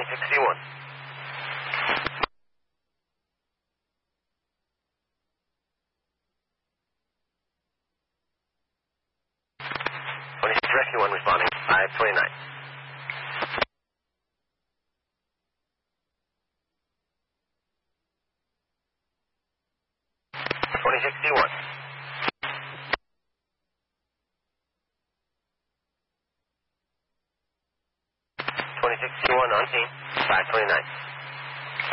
26C1. 26 Rescue 1 responding. 529. 26C1. 26C1 on scene. 529.